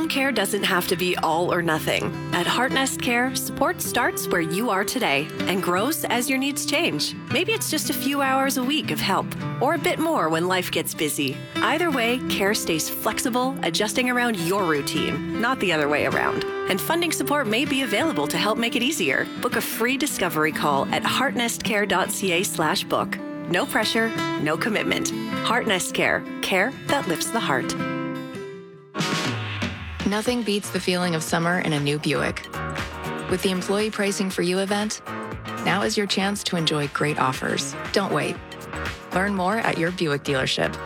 Home care doesn't have to be all or nothing. At Heartnest Care, support starts where you are today and grows as your needs change. Maybe it's just a few hours a week of help, or a bit more when life gets busy. Either way, care stays flexible, adjusting around your routine, not the other way around. And funding support may be available to help make it easier. Book a free discovery call at heartnestcare.ca/book. No pressure, no commitment. Heartnest Care. Care that lifts the heart. Nothing beats the feeling of summer in a new Buick. With the Employee Pricing for You event, now is your chance to enjoy great offers. Don't wait. Learn more at your Buick dealership.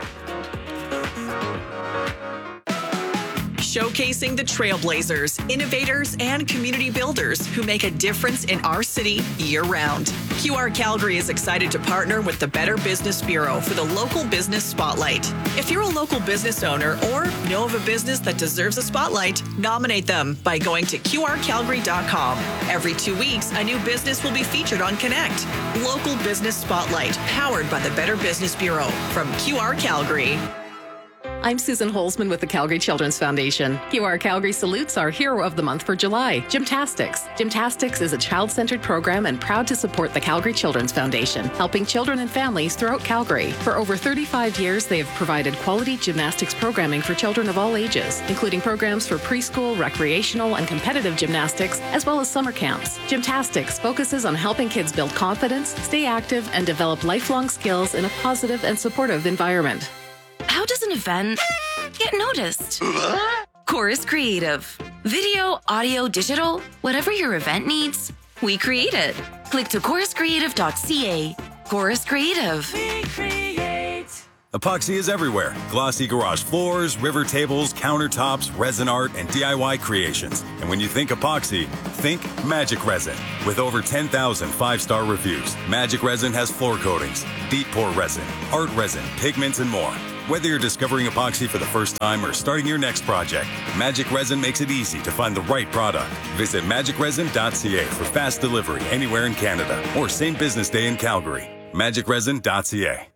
Showcasing the trailblazers, innovators, and community builders who make a difference in our city year-round. QR Calgary is excited to partner with the Better Business Bureau for the Local Business Spotlight. If you're a local business owner or know of a business that deserves a spotlight, nominate them by going to qrcalgary.com. Every 2 weeks, a new business will be featured on Connect. Local Business Spotlight, powered by the Better Business Bureau from QR Calgary. I'm Susan Holzman with the Calgary Children's Foundation. QR Calgary salutes our hero of the month for July, Gymtastics. Gymtastics is a child-centered program and proud to support the Calgary Children's Foundation, helping children and families throughout Calgary. For over 35 years, they have provided quality gymnastics programming for children of all ages, including programs for preschool, recreational, and competitive gymnastics, as well as summer camps. Gymtastics focuses on helping kids build confidence, stay active, and develop lifelong skills in a positive and supportive environment. How does an event get noticed? Chorus Creative. Video, audio, digital, whatever your event needs, we create it. Click to choruscreative.ca. Chorus Creative. We create. Epoxy is everywhere. Glossy garage floors, river tables, countertops, resin art, and DIY creations. And when you think epoxy, think Magic Resin. With over 10,000 five-star reviews, Magic Resin has floor coatings, deep pour resin, art resin, pigments, and more. Whether you're discovering epoxy for the first time or starting your next project, Magic Resin makes it easy to find the right product. Visit magicresin.ca for fast delivery anywhere in Canada or same business day in Calgary. magicresin.ca.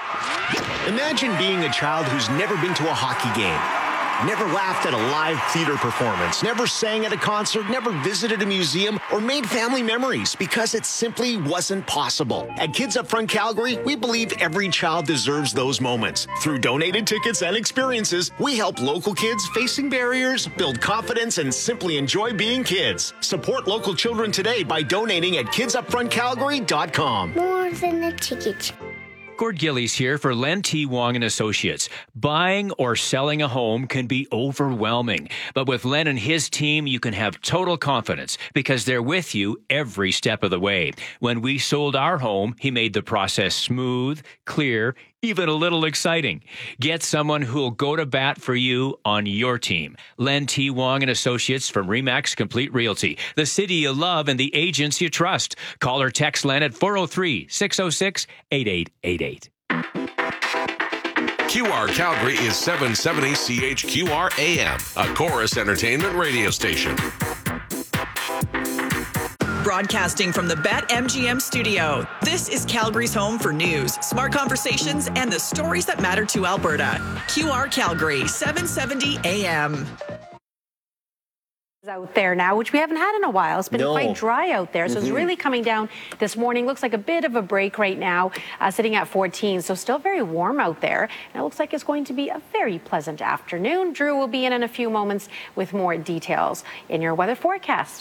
Imagine being a child who's never been to a hockey game, never laughed at a live theater performance, never sang at a concert, never visited a museum, or made family memories because it simply wasn't possible. At Kids Up Front Calgary, we believe every child deserves those moments. Through donated tickets and experiences, we help local kids facing barriers build confidence and simply enjoy being kids. Support local children today by donating at kidsupfrontcalgary.com. More than a ticket. Gord Gillies here for Len T. Wong and Associates. Buying or selling a home can be overwhelming, but with Len and his team, you can have total confidence because they're with you every step of the way. When we sold our home, he made the process smooth, clear, even a little exciting. Get someone who'll go to bat for you on your team. Len T. Wong and Associates from RE/MAX Complete Realty, the city you love and the agents you trust. Call or text Len at 403-606-8888. QR Calgary is 770 CHQR AM, a Chorus Entertainment radio station. Broadcasting from the BetMGM studio, this is Calgary's home for news, smart conversations, and the stories that matter to Alberta. QR Calgary, 770 AM. Out there now, which we haven't had in a while. It's been quite dry out there, so it's really coming down this morning. Looks like a bit of a break right now, sitting at 14, so still very warm out there. And it looks like it's going to be a very pleasant afternoon. Drew will be in a few moments with more details in your weather forecast.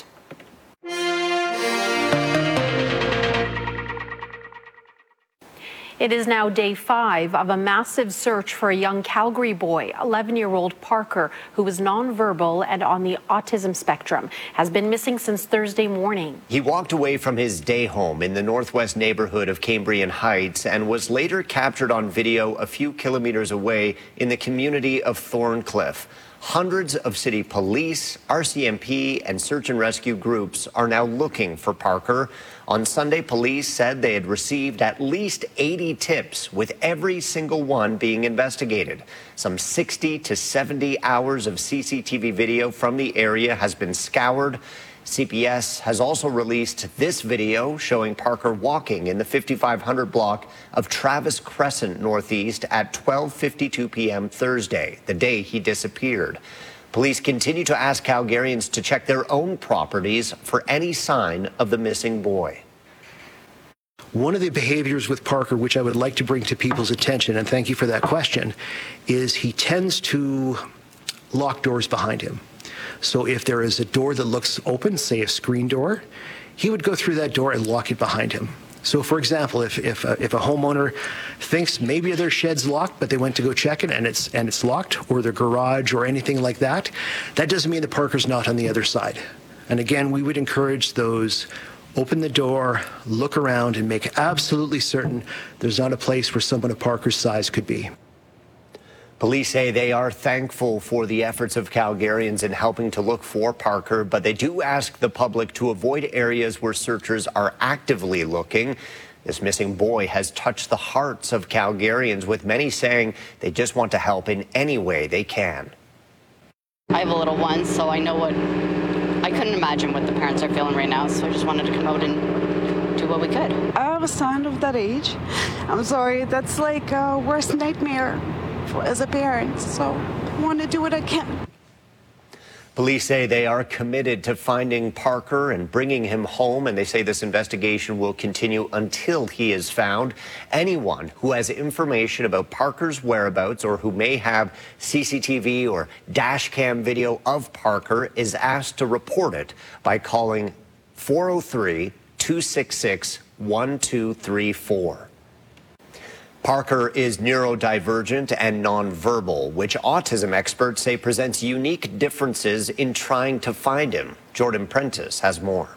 It is now day 5 of a massive search for a young Calgary boy, 11-year-old Parker, who was nonverbal and on the autism spectrum, has been missing since Thursday morning. He walked away from his day home in the northwest neighborhood of Cambrian Heights and was later captured on video a few kilometers away in the community of Thorncliffe. Hundreds of city police, RCMP, and search and rescue groups are now looking for Parker. On Sunday, police said they had received at least 80 tips, with every single one being investigated. Some 60 to 70 hours of CCTV video from the area has been scoured. CPS has also released this video showing Parker walking in the 5500 block of Travis Crescent Northeast at 12:52 p.m. Thursday, the day he disappeared. Police continue to ask Calgarians to check their own properties for any sign of the missing boy. One of the behaviors with Parker, which I would like to bring to people's attention, and thank you for that question, is he tends to lock doors behind him. So if there is a door that looks open, say a screen door, he would go through that door and lock it behind him. So, for example, if a homeowner thinks maybe their shed's locked, but they went to go check it and it's locked, or their garage or anything like that, that doesn't mean the Parker's not on the other side. And again, we would encourage those: open the door, look around, and make absolutely certain there's not a place where someone of Parker's size could be. Police say they are thankful for the efforts of Calgarians in helping to look for Parker, but they do ask the public to avoid areas where searchers are actively looking. This missing boy has touched the hearts of Calgarians, with many saying they just want to help in any way they can. I have a little one, so I couldn't imagine what the parents are feeling right now, so I just wanted to come out and do what we could. I have a son of that age. I'm sorry, that's like a worst nightmare as a parent, so I want to do what I can. Police say they are committed to finding Parker and bringing him home, and they say this investigation will continue until he is found. Anyone who has information about Parker's whereabouts or who may have CCTV or dash cam video of Parker is asked to report it by calling 403-266-1234. Parker is neurodivergent and nonverbal, which autism experts say presents unique differences in trying to find him. Jordan Prentice has more.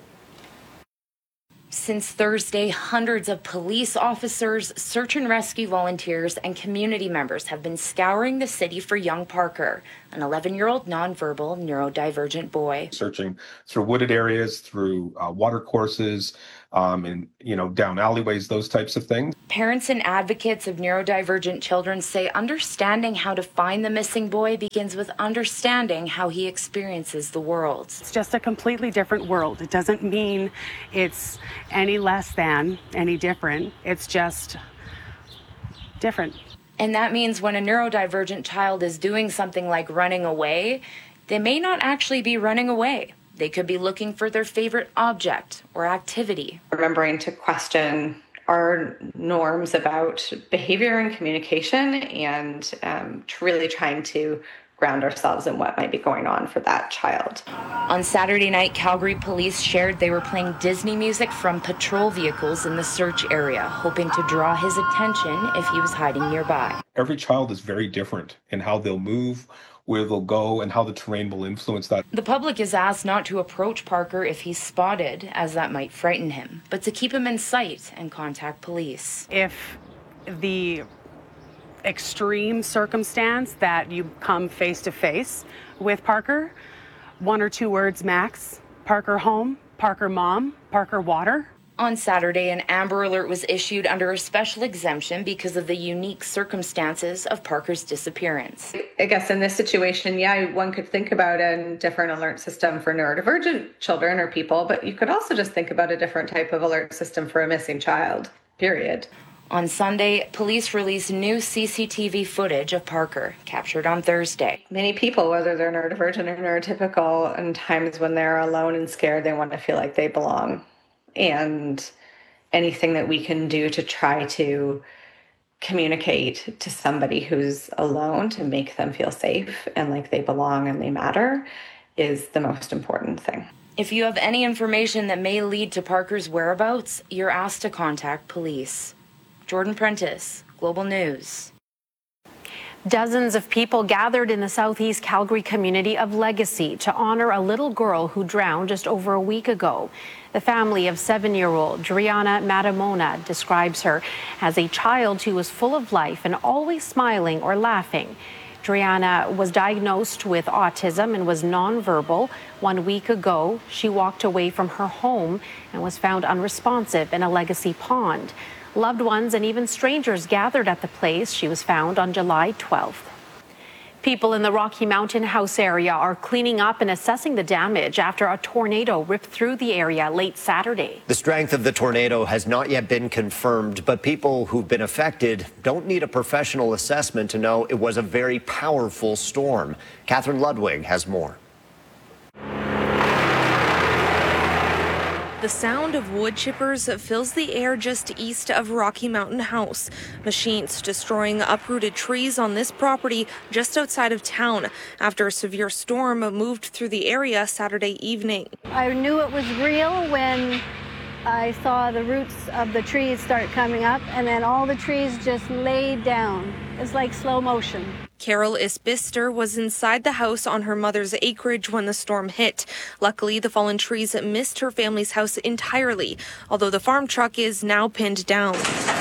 Since Thursday, hundreds of police officers, search and rescue volunteers, and community members have been scouring the city for young Parker, an 11-year-old nonverbal neurodivergent boy. Searching through wooded areas, through water courses, and down alleyways, those types of things. Parents and advocates of neurodivergent children say understanding how to find the missing boy begins with understanding how he experiences the world. It's just a completely different world. It doesn't mean it's any less than, any different. It's just different. And that means when a neurodivergent child is doing something like running away, they may not actually be running away. They could be looking for their favorite object or activity. Remembering to question our norms about behavior and communication, and really trying to ground ourselves in what might be going on for that child. On Saturday night, Calgary police shared they were playing Disney music from patrol vehicles in the search area, hoping to draw his attention if he was hiding nearby. Every child is very different in how they'll move, where they'll go, and how the terrain will influence that. The public is asked not to approach Parker if he's spotted, as that might frighten him, but to keep him in sight and contact police. If the extreme circumstance that you come face to face with Parker, 1 or 2 words max: Parker home, Parker mom, Parker water. On Saturday, an Amber Alert was issued under a special exemption because of the unique circumstances of Parker's disappearance. I guess in this situation, one could think about a different alert system for neurodivergent children or people, but you could also just think about a different type of alert system for a missing child, period. On Sunday, police released new CCTV footage of Parker, captured on Thursday. Many people, whether they're neurodivergent or neurotypical, in times when they're alone and scared, they want to feel like they belong. And anything that we can do to try to communicate to somebody who's alone to make them feel safe and like they belong and they matter is the most important thing. If you have any information that may lead to Parker's whereabouts, you're asked to contact police. Jordan Prentice, Global News. Dozens of people gathered in the southeast Calgary community of Legacy to honor a little girl who drowned just over a week ago. The family of 7-year-old Driana Matamona describes her as a child who was full of life and always smiling or laughing. Driana was diagnosed with autism and was nonverbal. 1 week ago, she walked away from her home and was found unresponsive in a Legacy pond. Loved ones and even strangers gathered at the place she was found on July 12th. People in the Rocky Mountain House area are cleaning up and assessing the damage after a tornado ripped through the area late Saturday. The strength of the tornado has not yet been confirmed, but people who've been affected don't need a professional assessment to know it was a very powerful storm. Catherine Ludwig has more. The sound of wood chippers fills the air just east of Rocky Mountain House. Machines destroying uprooted trees on this property just outside of town after a severe storm moved through the area Saturday evening. I knew it was real when I saw the roots of the trees start coming up, and then all the trees just laid down. It's like slow motion. Carol Isbister was inside the house on her mother's acreage when the storm hit. Luckily, the fallen trees missed her family's house entirely, although the farm truck is now pinned down.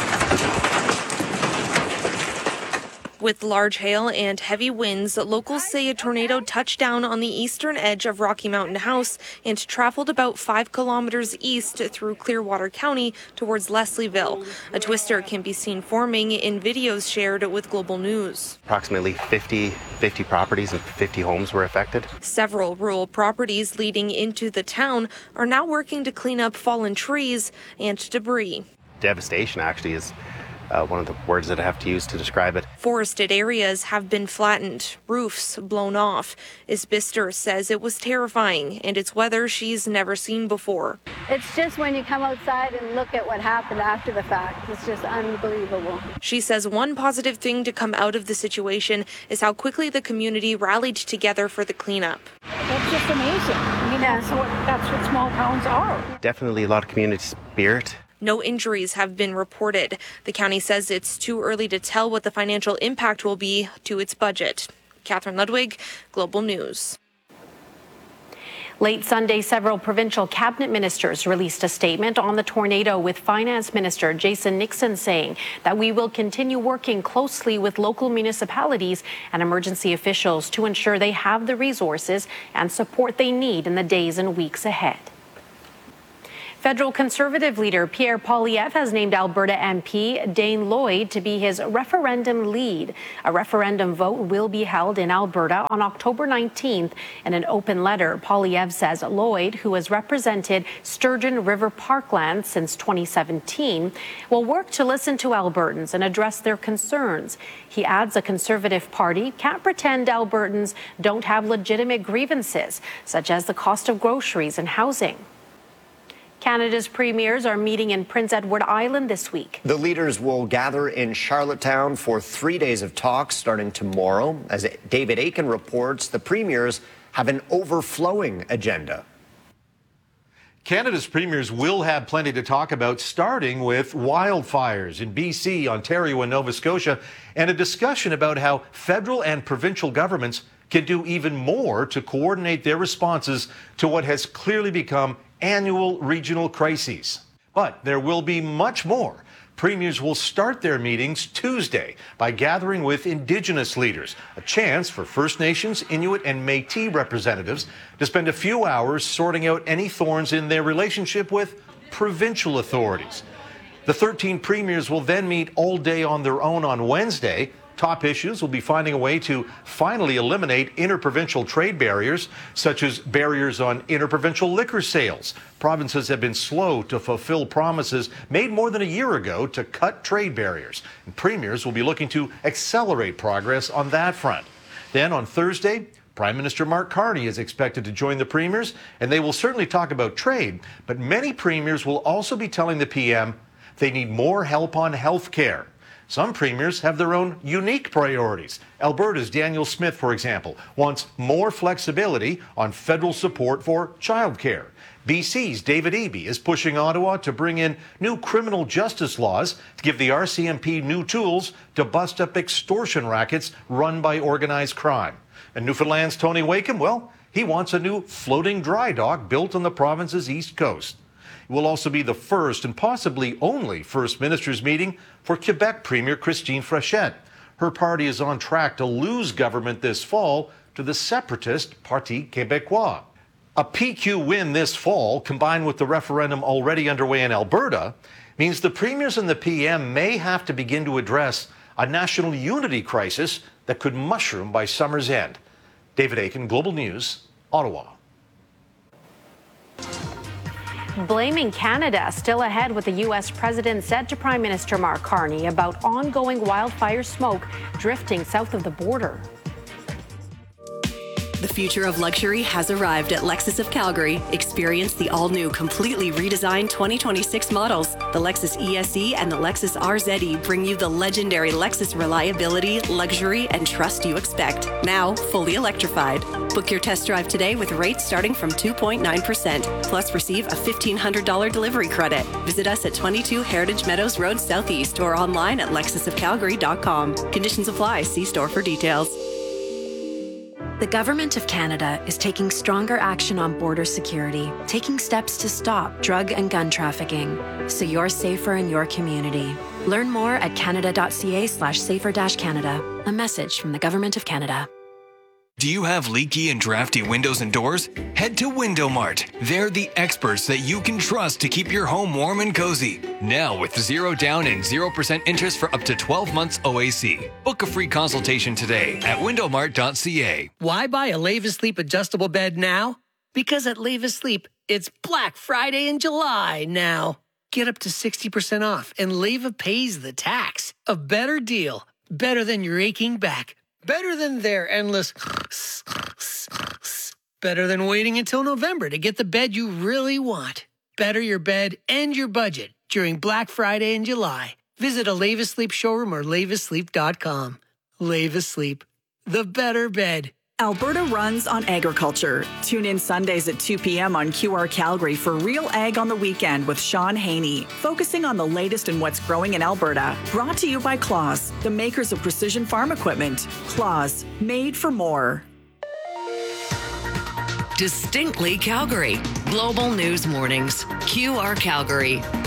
With large hail and heavy winds, locals say a tornado touched down on the eastern edge of Rocky Mountain House and traveled about 5 kilometers east through Clearwater County towards Leslieville. A twister can be seen forming in videos shared with Global News. Approximately 50 properties and 50 homes were affected. Several rural properties leading into the town are now working to clean up fallen trees and debris. Devastation actually is one of the words that I have to use to describe it. Forested areas have been flattened, roofs blown off. Isbister says it was terrifying, and it's weather she's never seen before. It's just when you come outside and look at what happened after the fact, it's just unbelievable. She says one positive thing to come out of the situation is how quickly the community rallied together for the cleanup. That's just amazing. I mean, that's what small towns are. Definitely a lot of community spirit. No injuries have been reported. The county says it's too early to tell what the financial impact will be to its budget. Catherine Ludwig, Global News. Late Sunday, several provincial cabinet ministers released a statement on the tornado, with Finance Minister Jason Nixon saying that we will continue working closely with local municipalities and emergency officials to ensure they have the resources and support they need in the days and weeks ahead. Federal Conservative leader Pierre Poilievre has named Alberta MP Dane Lloyd to be his referendum lead. A referendum vote will be held in Alberta on October 19th. In an open letter, Poilievre says Lloyd, who has represented Sturgeon River Parkland since 2017, will work to listen to Albertans and address their concerns. He adds a Conservative Party can't pretend Albertans don't have legitimate grievances, such as the cost of groceries and housing. Canada's premiers are meeting in Prince Edward Island this week. The leaders will gather in Charlottetown for 3 days of talks starting tomorrow. As David Aiken reports, the premiers have an overflowing agenda. Canada's premiers will have plenty to talk about, starting with wildfires in BC, Ontario, and Nova Scotia, and a discussion about how federal and provincial governments can do even more to coordinate their responses to what has clearly become annual regional crises. But there will be much more. Premiers will start their meetings Tuesday by gathering with Indigenous leaders, a chance for First Nations, Inuit, and Métis representatives to spend a few hours sorting out any thorns in their relationship with provincial authorities. The 13 premiers will then meet all day on their own on Wednesday. Top issues will be finding a way to finally eliminate interprovincial trade barriers, such as barriers on interprovincial liquor sales. Provinces have been slow to fulfill promises made more than a year ago to cut trade barriers, and premiers will be looking to accelerate progress on that front. Then on Thursday, Prime Minister Mark Carney is expected to join the premiers, and they will certainly talk about trade, but many premiers will also be telling the PM they need more help on health care. Some premiers have their own unique priorities. Alberta's Daniel Smith, for example, wants more flexibility on federal support for childcare. BC's David Eby is pushing Ottawa to bring in new criminal justice laws to give the RCMP new tools to bust up extortion rackets run by organized crime. And Newfoundland's Tony Wakeham, well, he wants a new floating dry dock built on the province's east coast. It will also be the first and possibly only First Ministers meeting for Quebec Premier Christine Frechette. Her party is on track to lose government this fall to the separatist Parti Québécois. A PQ win this fall, combined with the referendum already underway in Alberta, means the premiers and the PM may have to begin to address a national unity crisis that could mushroom by summer's end. David Aiken, Global News, Ottawa. Blaming Canada still ahead with the U.S. president said to Prime Minister Mark Carney about ongoing wildfire smoke drifting south of the border. The future of luxury has arrived at Lexus of Calgary. Experience the all-new, completely redesigned 2026 models. The Lexus ESE and the Lexus RZE bring you the legendary Lexus reliability, luxury, and trust you expect. Now, fully electrified. Book your test drive today with rates starting from 2.9%. Plus, receive a $1,500 delivery credit. Visit us at 22 Heritage Meadows Road Southeast or online at lexusofcalgary.com. Conditions apply. See store for details. The Government of Canada is taking stronger action on border security, taking steps to stop drug and gun trafficking, so you're safer in your community. Learn more at canada.ca/safer-canada. A message from the Government of Canada. Do you have leaky and drafty windows and doors? Head to Window Mart. They're the experts that you can trust to keep your home warm and cozy. Now with 0 down and 0% interest for up to 12 months OAC. Book a free consultation today at windowmart.ca. Why buy a Leva Sleep adjustable bed now? Because at Leva Sleep, it's Black Friday in July now. Get up to 60% off and Leva pays the tax. A better deal. Better than your aching back. Better than their endless. Better than waiting until November to get the bed you really want. Better your bed and your budget during Black Friday in July. Visit a Leva Sleep showroom or levasleep.com. Leva Sleep, the better bed. Alberta runs on agriculture. Tune in Sundays at 2 p.m. on QR Calgary for Real Ag on the Weekend with Sean Haney, focusing on the latest in what's growing in Alberta. Brought to you by Claas, the makers of precision farm equipment. Claas, made for more. Distinctly Calgary. Global News Mornings. QR Calgary.